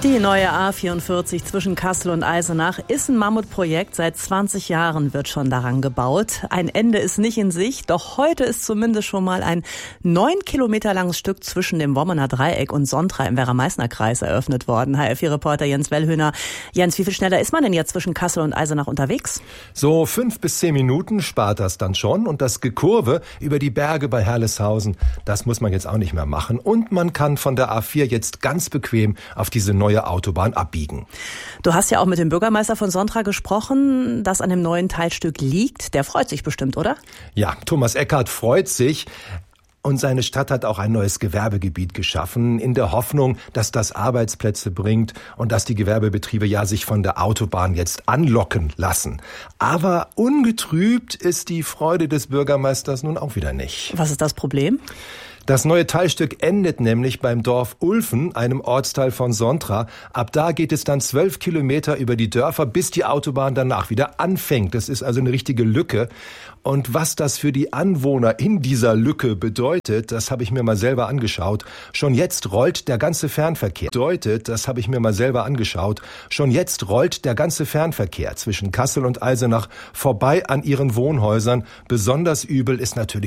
Die neue A44 zwischen Kassel und Eisenach ist ein Mammutprojekt. Seit 20 Jahren wird schon daran gebaut. Ein Ende ist nicht in Sicht, doch heute ist zumindest schon mal ein 9 Kilometer langes Stück zwischen dem Wommener Dreieck und Sontra im Werra-Meißner-Kreis eröffnet worden. HF4-Reporter Jens Wellhöhner. Jens, wie viel schneller ist man denn jetzt zwischen Kassel und Eisenach unterwegs? So 5 bis 10 Minuten spart das dann schon. Und das Gekurve über die Berge bei Herleshausen, das muss man jetzt auch nicht mehr machen. Und man kann von der A4 jetzt ganz bequem auf diese neue Autobahn abbiegen. Du hast ja auch mit dem Bürgermeister von Sontra gesprochen, das an dem neuen Teilstück liegt. Der freut sich bestimmt, oder? Ja, Thomas Eckhardt freut sich. Und seine Stadt hat auch ein neues Gewerbegebiet geschaffen, in der Hoffnung, dass das Arbeitsplätze bringt und dass die Gewerbebetriebe ja sich von der Autobahn jetzt anlocken lassen. Aber ungetrübt ist die Freude des Bürgermeisters nun auch wieder nicht. Was ist das Problem? Das neue Teilstück endet nämlich beim Dorf Ulfen, einem Ortsteil von Sontra. Ab da geht es dann 12 Kilometer über die Dörfer, bis die Autobahn danach wieder anfängt. Das ist also eine richtige Lücke. Und was das für die Anwohner in dieser Lücke bedeutet, das habe ich mir mal selber angeschaut. Schon jetzt rollt der ganze Fernverkehr. Schon jetzt rollt der ganze Fernverkehr zwischen Kassel und Eisenach vorbei an ihren Wohnhäusern. Besonders übel ist natürlich